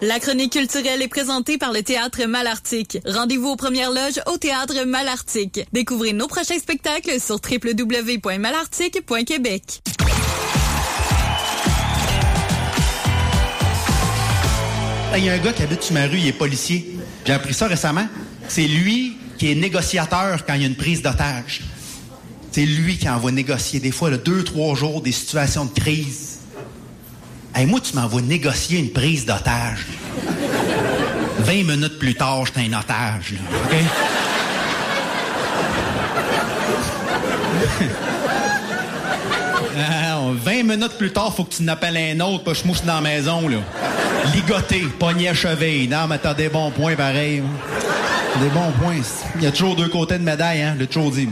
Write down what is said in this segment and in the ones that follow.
La chronique culturelle est présentée par le Théâtre Malartic. Rendez-vous aux premières loges au Théâtre Malartic. Découvrez nos prochains spectacles sur www.malartic.québec. Il y a un gars qui habite sur ma rue, il est policier. J'ai appris ça récemment. C'est lui qui est négociateur quand il y a une prise d'otage. C'est lui qui envoie négocier des fois 2-3 jours des situations de crise. Hey, moi, tu m'envoies négocier une prise d'otage. 20 minutes plus tard, j'étais un otage, là, OK? 20 minutes plus tard, faut que tu n'appelles un autre, parce que je mousse dans la maison, là. Ligoté, pogné à cheville. Non, mais t'as des bons points, pareil. Hein? Des bons points. Il y a toujours deux côtés de médaille, hein? Le toujours dit.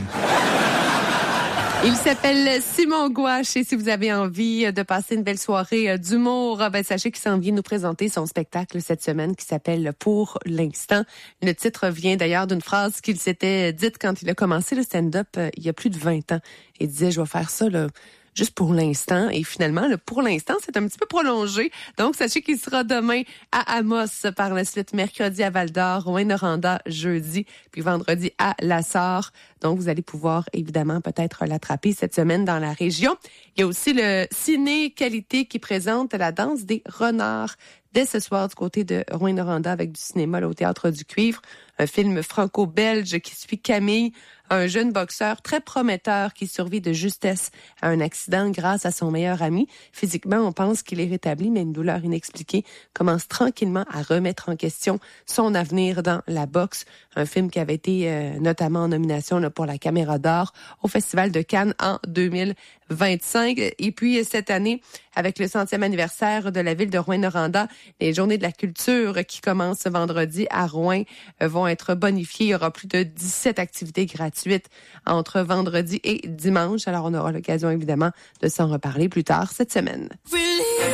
Il s'appelle Simon Gouache et si vous avez envie de passer une belle soirée d'humour, sachez qu'il s'en vient nous présenter son spectacle cette semaine qui s'appelle Pour l'instant. Le titre vient d'ailleurs d'une phrase qu'il s'était dite quand il a commencé le stand-up il y a plus de 20 ans. Il disait, je vais faire ça là, juste pour l'instant. Et finalement, pour l'instant, c'est un petit peu prolongé. Donc, sachez qu'il sera demain à Amos, par la suite mercredi à Val-d'Or, Rouyn-Noranda jeudi, puis vendredi à La Sarre. Donc, vous allez pouvoir évidemment peut-être l'attraper cette semaine dans la région. Il y a aussi le Ciné Qualité qui présente la danse des renards dès ce soir du côté de Rouyn-Noranda avec du cinéma là, au Théâtre du Cuivre. Un film franco-belge qui suit Camille, un jeune boxeur très prometteur qui survit de justesse à un accident grâce à son meilleur ami. Physiquement, on pense qu'il est rétabli, mais une douleur inexpliquée commence tranquillement à remettre en question son avenir dans la boxe. Un film qui avait été notamment en nomination là, pour la Caméra d'Or au Festival de Cannes en 2025. Et puis cette année, avec le 100e anniversaire de la ville de Rouyn-Noranda, les Journées de la culture qui commencent ce vendredi à Rouyn vont être bonifiées. Il y aura plus de 17 activités gratuites entre vendredi et dimanche. Alors, on aura l'occasion, évidemment, de s'en reparler plus tard cette semaine.